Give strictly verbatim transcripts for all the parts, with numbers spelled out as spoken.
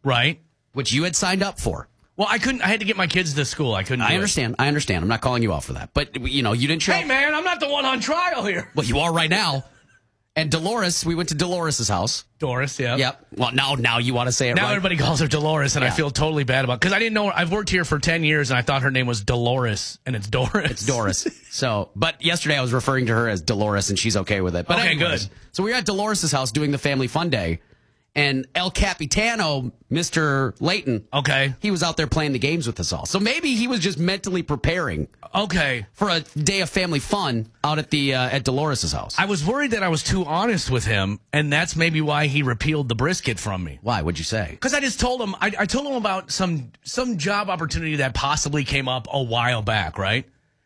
Right. which you had signed up for. Well, I couldn't. I had to get my kids to school. I couldn't. Do I understand. It. I understand. I'm not calling you out for that. But, you know, you didn't show Hey, up. man, I'm not the one on trial here. Well, you are right now. And Dolores, we went to Dolores' house. Doris, yeah. Yep. Well, now now you want to say it Now right. everybody calls her Dolores, and Yeah. I feel totally bad about it. Because I didn't know her. I've worked here for ten years, and I thought her name was Dolores, and it's Doris. It's Doris. So, but yesterday I was referring to her as Dolores, and she's okay with it. But Okay, anyways, good. So we were at Dolores' house doing the family fun day, and El Capitano, Mister Layton, Okay. he was out there playing the games with us all. So maybe he was just mentally preparing Okay. for a day of family fun out at the uh, at Dolores' house. I was worried that I was too honest with him, and that's maybe why he repealed the brisket from me. Why? What'd you say? Because I just told him, I, I told him about some some job opportunity that possibly came up a while back, right?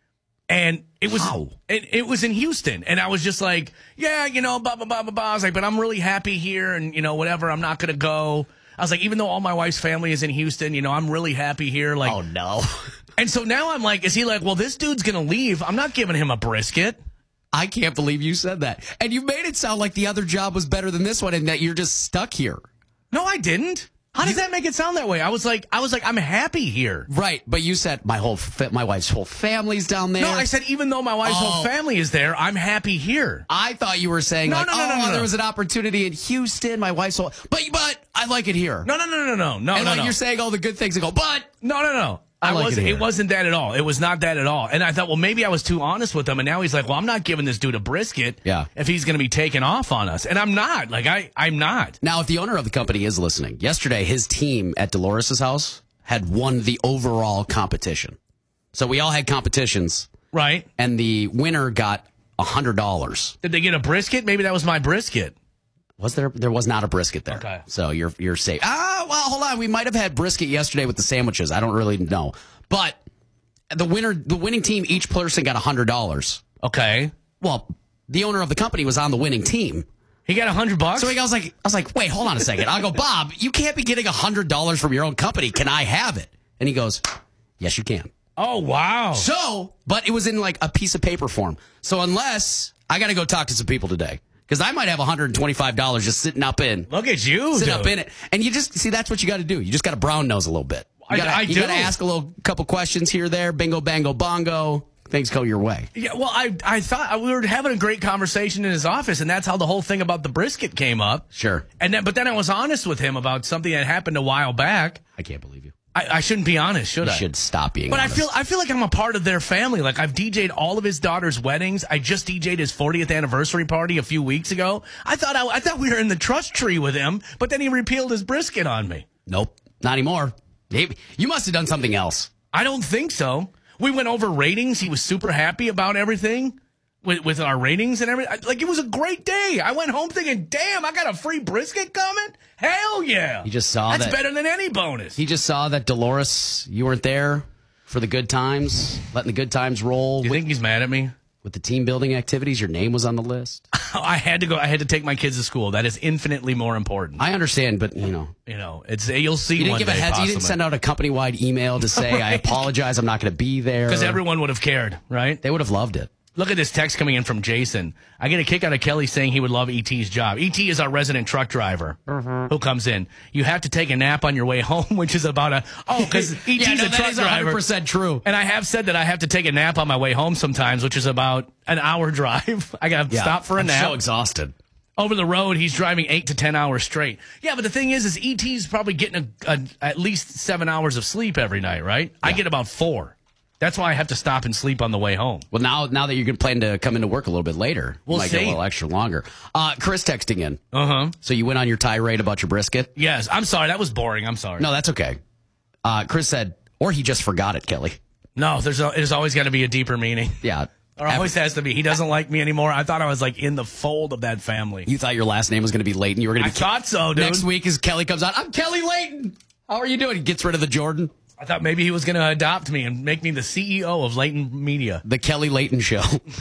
And it was How? it, it was in Houston, and I was just like, yeah, you know, blah blah blah blah blah. I was like, but I'm really happy here, and you know, whatever. I'm not gonna go. I was like, even though all my wife's family is in Houston, you know, I'm really happy here. Like, Oh, no. and so now I'm like, is he like, well, this dude's gonna leave? I'm not giving him a brisket. I can't believe you said that. And you made it sound like the other job was better than this one and that you're just stuck here. No, I didn't. How does that make it sound that way? I was like, I was like, I'm happy here. Right, but you said my whole fa- my wife's whole family's down there. No, I said even though my wife's Oh. whole family is there, I'm happy here. I thought you were saying No, like, no, no, oh, no, no, there no. was an opportunity in Houston. My wife's whole, but but I like it here. No, no, no, no, no, no, and no, like no. you're saying all the good things and go, but No, no, no. I I like wasn't. it It, here. wasn't that at all. It was not that at all. And I thought, well, maybe I was too honest with him. And now he's like, well, I'm not giving this dude a brisket. Yeah. If he's going to be taking off on us, and I'm not. Like I, I'm not. now if the owner of the company is listening, yesterday his team at Dolores' house had won the overall competition. So we all had competitions, Right? and the winner got a hundred dollars. Did they get a brisket? Maybe that was my brisket. Was there? There was not a brisket there. Okay. So you're you're safe. Ah, well, hold on. We might have had brisket yesterday with the sandwiches. I don't really know, but the winner, the winning team, each person got a hundred dollars. Okay. Well, the owner of the company was on the winning team, He got a hundred bucks. so he goes like, I was like, wait, hold on a second. I go, Bob, you can't be getting a hundred dollars from your own company. Can I have it? And he goes, yes, you can. Oh wow. So, but it was in like a piece of paper form. So unless I got to go talk to some people today. Because I might have one hundred twenty-five dollars just sitting up in. Look at you, Sit dude. up in it. And you just, see, that's what you got to do. You just got to brown nose a little bit. You I- gotta, I you do. got to ask a little couple questions here, there, bingo, bango, bongo. Things go your way. Yeah, well, I I thought we were having a great conversation in his office, and that's how the whole thing about the brisket came up. Sure. And then, but then I was honest with him about something that happened a while back. I can't believe you. I, I shouldn't be honest, should You I? should stop being But honest. I feel I feel like I'm a part of their family. Like I've D J'd all of his daughter's weddings. I just D J'd his fortieth anniversary party a few weeks ago. I thought I, I thought we were in the trust tree with him, but then he repealed his brisket on me. Nope. Not anymore. Maybe. You must have done something else. I don't think so. We went over ratings. He was super happy about everything with, with our ratings and everything. Like, it was a great day. I went home thinking, damn, I got a free brisket coming? Hell yeah. He just saw That's that- better than any bonus. He just saw that Dolores, you weren't there for the good times, letting the good times roll. You with, think he's mad at me? with the team building activities, your name was on the list. I had to go. I had to take my kids to school. That is infinitely more important. I understand, but you know. You know, it's you'll see You didn't one give a day, heads. You didn't possibly. send out a company-wide email to say, "I apologize, I'm not going to be there." Because everyone would have cared, right? they would have loved it. Look at this text coming in from Jason. I get a kick out of Kelly saying he would love E T's job. E T is our resident truck driver who comes in. You have to take a nap on your way home, which is about a oh, because E T's Yeah, no, a that truck is one hundred driver. percent true. And I have said that I have to take a nap on my way home sometimes, which is about an hour drive. I got to Yeah, stop for a I'm nap. so exhausted. Over the road, he's driving eight to ten hours straight. Yeah, but the thing is, is E T's probably getting a, a, at least seven hours of sleep every night, right? I get about four. That's why I have to stop and sleep on the way home. Well, now now that you're going to plan to come into work a little bit later, We'll you might get see. a little extra longer. Uh, Chris texting in. Uh huh. So you went on your tirade about your brisket? Yes, I'm sorry. That was boring. I'm sorry. No, that's okay. Uh, Chris said, or he just forgot it, Kelly. No, there's a, there's always got to be a deeper meaning. Yeah. There always has to be. He doesn't like me anymore. I thought I was like in the fold of that family. You thought your last name was going to be Layton. You were going I to be thought so, dude. next week as Kelly comes on. I'm Kelly Layton. How are you doing? He gets rid of the Jordan. I thought maybe he was going to adopt me and make me the C E O of Layton Media. The Kelly Layton Show.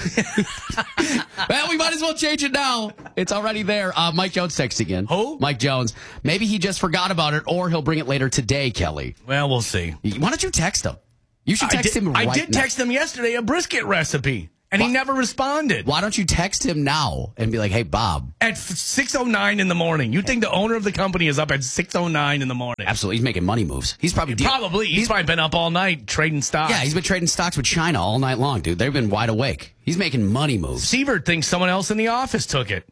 Well, we might as well change it now. It's already there. Uh, Mike Jones texting in. Who? Mike Jones. Maybe he just forgot about it, or he'll bring it later today, Kelly. Well, we'll see. Why don't you text him? You should I text did, him right I did now. text him yesterday a brisket recipe. And Why- he never responded. Why don't you text him now and be like, hey, Bob? At six oh nine in the morning. You think the owner of the company is up at six oh nine in the morning? Absolutely. He's making money moves. He's probably... deal- Probably. He's, probably been up all night trading stocks. Yeah, he's been trading stocks with China all night long, dude. They've been wide awake. He's making money moves. Sievert thinks someone else in the office took it.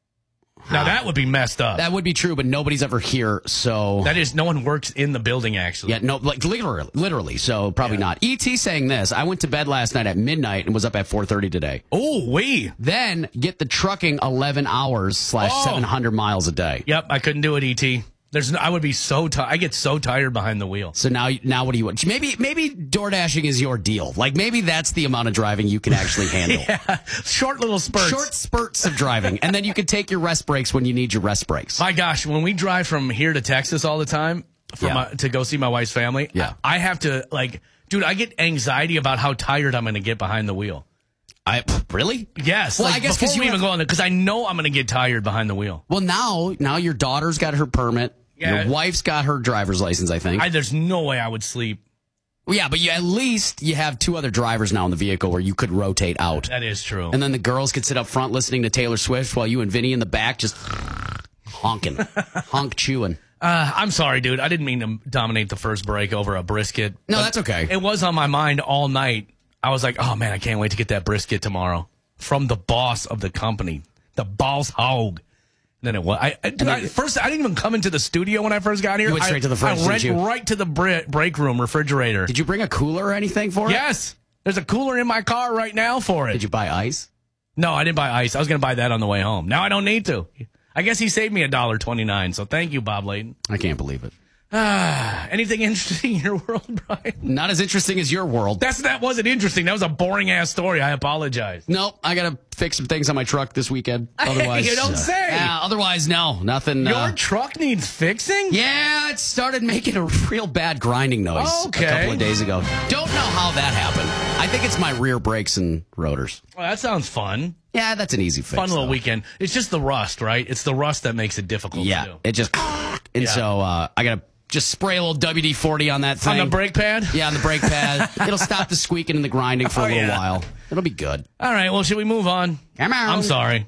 Now, that would be messed up. That would be true, but nobody's ever here, so... That is, no one works in the building, actually. Yeah, no, like literally, literally, so probably Yeah. not. E T saying this, I went to bed last night at midnight and was up at four thirty today. Oh, we. Then get the trucking eleven hours slash Oh. seven hundred miles a day. Yep, I couldn't do it, E T. There's, no, I would be so tired. I get so tired behind the wheel. So now, now what do you want? Maybe, maybe door dashing is your deal. Like maybe that's the amount of driving you can actually handle. Yeah, short little spurts. Short spurts of driving, and then you can take your rest breaks when you need your rest breaks. My gosh, when we drive from here to Texas all the time for Yeah. my, to go see my wife's family, Yeah. I, I have to, like, dude, I get anxiety about how tired I'm going to get behind the wheel. I really? Yes. Well, like, I guess before because we you even have- go on there, because I know I'm going to get tired behind the wheel. Well, now, now your daughter's got her permit. Yeah. Your wife's got her driver's license, I think. I, there's no way I would sleep. Well, yeah, but you, at least you have two other drivers now in the vehicle where you could rotate out. That is true. And then the girls could sit up front listening to Taylor Swift while you and Vinny in the back just honking, honk chewing. Uh, I'm sorry, dude. I didn't mean to dominate the first break over a brisket. No, But that's okay. It was on my mind all night. I was like, oh, man, I can't wait to get that brisket tomorrow from the boss of the company, the boss hog. Then it was. I, I, dude, I first I didn't even come into the studio when I first got here. You went straight I, to the fridge, I went didn't you? right to the bre- break room refrigerator. Did you bring a cooler or anything for it? Yes, there's a cooler in my car right now for it. Did you buy ice? No, I didn't buy ice. I was going to buy that on the way home. Now I don't need to. I guess he saved me a dollar twenty nine. So thank you, Bob Layton. I can't believe it. Ah, anything interesting in your world, Brian? Not as interesting as your world. That's that wasn't interesting. That was a boring ass story. I apologize. Nope, I got to fix some things on my truck this weekend. Otherwise, You don't uh, say. Yeah, otherwise, no, nothing. Your uh, truck needs fixing? Yeah, it started making a real bad grinding noise Okay. a couple of days ago. Don't know how that happened. I think it's my rear brakes and rotors. Well, that sounds fun. Yeah, that's an easy fix. Fun little though. weekend. It's just the rust, right? It's the rust that makes it difficult to Yeah, do. it just and Yeah. so uh, I gotta just spray a little W D forty on that thing On the brake pad? Yeah, on the brake pad. It'll stop the squeaking and the grinding for Oh, a little yeah. while. It'll be good. All right, well, should we move on? Come on. I'm sorry.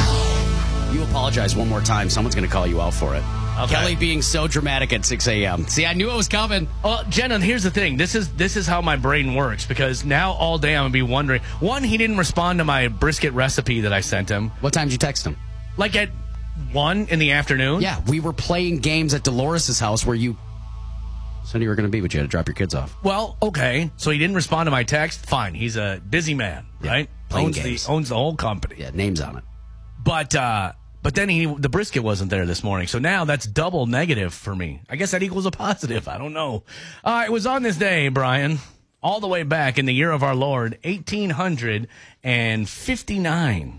You apologize one more time. Someone's gonna call you out for it. Okay. Kelly being so dramatic at six a.m. See, I knew it was coming. Well, Jenna, here's the thing. This is this is how my brain works because now all day I'm going to be wondering. One, he didn't respond to my brisket recipe that I sent him. What time did you text him? Like at one in the afternoon? Yeah, we were playing games at Dolores' house where you said you were going to be, but you had to drop your kids off. Well, okay. So he didn't respond to my text. Fine. He's a busy man, Yeah, right? playing Owns games. the owns the whole company. Yeah, names on it. But uh but then he the brisket wasn't there this morning. So now that's double negative for me. I guess that equals a positive. I don't know. Uh it was on this day, Brian, all the way back in the year of our Lord, eighteen fifty-nine.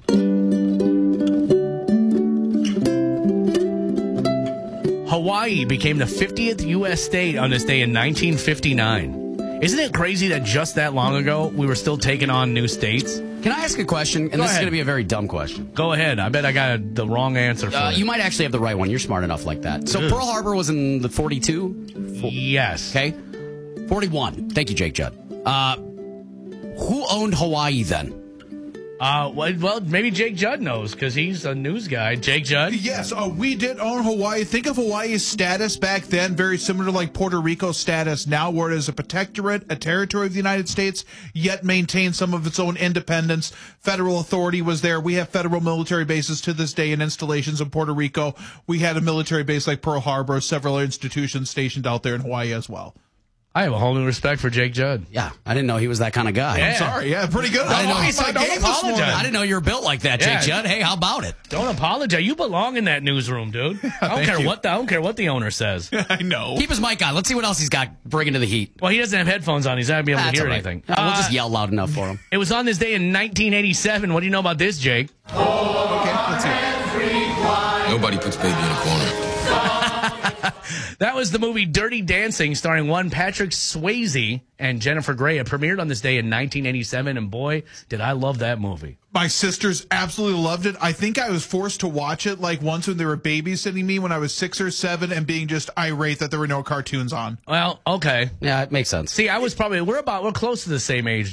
Hawaii became the fiftieth U S state on this day in nineteen fifty-nine. Isn't it crazy that just that long ago we were still taking on new states? Can I ask a question? And Go this is ahead. going to be a very dumb question. Go ahead. I bet I got a, the wrong answer for Uh, it. you might actually have the right one. You're smart enough like that. So Ugh. Pearl Harbor was in the forty-two? Yes. Okay. forty-one. Thank you, Jake Judd. Uh, who owned Hawaii then? Uh, well, well, maybe Jake Judd knows because he's a news guy. Jake Judd. Yes, uh, we did own Hawaii. Think of Hawaii's status back then, very similar to like Puerto Rico's status now, where it is a protectorate, a territory of the United States, yet maintains some of its own independence. Federal authority was there. We have federal military bases to this day and installations in Puerto Rico. We had a military base like Pearl Harbor, several institutions stationed out there in Hawaii as well. I have a whole new respect for Jake Judd. Yeah, I didn't know he was that kind of guy. Yeah. Sorry, yeah, pretty good. I didn't know Oh, he my said don't game this morning. apologize. I didn't know you were built like that, Jake Yeah. Judd. Hey, how about it? Don't apologize. You belong in that newsroom, dude. I don't Thank care you. what the, I don't care what the owner says. I know. Keep his mic on. Let's see what else he's got bringing to the heat. Well, he doesn't have headphones on. He's not gonna be able That's to hear all right. anything. Uh, we'll Uh, just yell loud enough for him. It was on this day in nineteen eighty-seven. What do you know about this, Jake? Okay, let's see. Nobody puts baby in a corner. That was the movie Dirty Dancing, starring one Patrick Swayze and Jennifer Grey. It premiered on this day in nineteen eighty-seven, and boy, did I love that movie. My sisters absolutely loved it. I think I was forced to watch it like once when they were babysitting me when I was six or seven and being just irate that there were no cartoons on. Well, okay. Yeah, it makes sense. See, I was probably we're about we're close to the same age, Jake.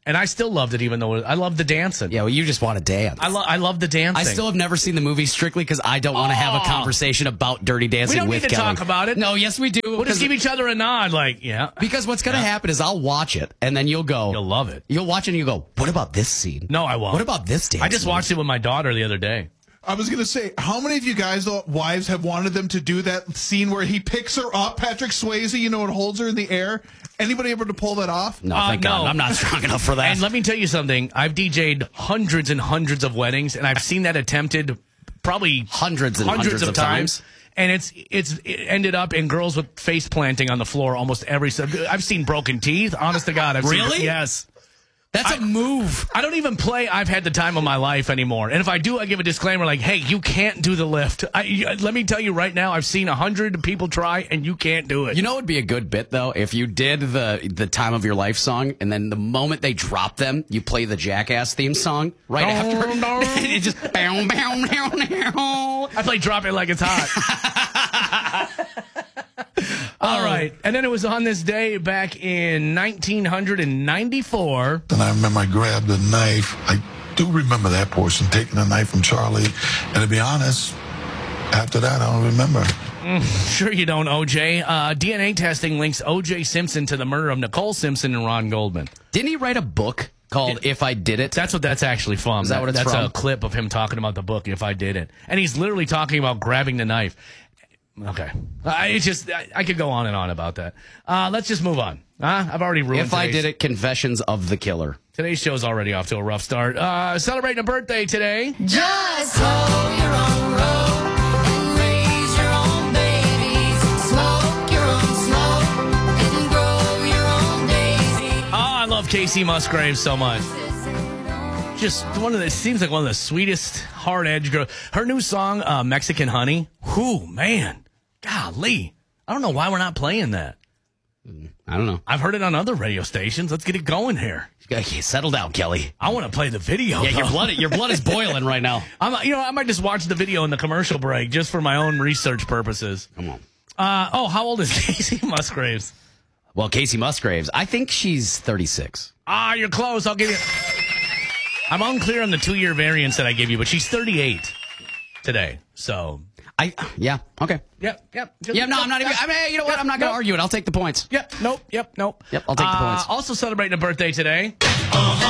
And I still loved it, even though it, I loved the dancing. Yeah, well, you just want to dance. I, lo- I love the dancing. I still have never seen the movie strictly because I don't want to have a conversation about Dirty Dancing We don't with need to Kelly. talk about it. No, yes, we do. We'll just give each other a nod, like, yeah. Because what's going to happen is I'll watch it, and then you'll go. You'll love it. You'll watch it, and you go, what about this scene? No, I won't. What about this dance? I just move? watched it with my daughter the other day. I was going to say, how many of you guys, though, wives, have wanted them to do that scene where he picks her up, Patrick Swayze, you know, and holds her in the air? Anybody able to pull that off? No, Uh, thank God. no. I'm not strong enough for that. And let me tell you something. I've D J'd hundreds and hundreds of weddings, and I've seen that attempted probably Hundreds and hundreds of, of times. times. And it's it's it ended up in girls with face planting on the floor almost every. I've seen broken teeth. Honest to God, I've Really? seen, yes. That's a move. I don't even play I've Had the Time of My Life anymore. And if I do, I give a disclaimer like, hey, you can't do the lift. I, you, let me tell you right now, I've seen a hundred people try, and you can't do it. You know, it would be a good bit though if you did the the Time of Your Life song, and then the moment they drop them, you play the Jackass theme song right after. It just bow, bow, bow, bow. I play Drop It Like It's Hot. All right. And then it was on this day back in nineteen ninety-four. And I remember I grabbed a knife. I do remember that portion, taking a knife from Charlie. And to be honest, after that, I don't remember. Sure you don't, O J. Uh, D N A testing links O J Simpson to the murder of Nicole Simpson and Ron Goldman. Didn't he write a book called It- "If I Did It"? That's what that's actually from. Is that what it's that's from? a clip of him talking about the book, If I Did It. And he's literally talking about grabbing the knife. Okay. Uh, it's just, I, I could go on and on about that. Uh, let's just move on. Huh? I've already ruined If I today's- Did It: Confessions of the Killer. Today's show's already off to a rough start. Uh, celebrating a birthday today. Just hoe your own road and raise your own babies. Smoke your own smoke and grow your own daisy. Oh, I love Casey Musgraves so much. Just one of the, seems like one of the sweetest, hard-edged girls. Her new song, uh, Mexican Honey. Whew, man. Golly. I don't know why we're not playing that. I don't know. I've heard it on other radio stations. Let's get it going here. Okay, settle down, Kelly. I want to play the video. Yeah, your though. blood, your blood is boiling right now. I'm, you know, I might just watch the video in the commercial break just for my own research purposes. Come on. Uh, oh, how old is Casey Musgraves? Well, Casey Musgraves, I think she's thirty-six. Ah, you're close. I'll give you. I'm unclear on the two-year variance that I gave you, but she's thirty-eight today. So, I yeah okay. yep, yep. just- Yeah, no, yep, I'm not even. yep, I mean, you know what? yep, I'm not going to yep, argue it. I'll take the points. Yep, nope, yep, nope. Yep, I'll take the Uh, points. Also celebrating a birthday today. Uh-huh.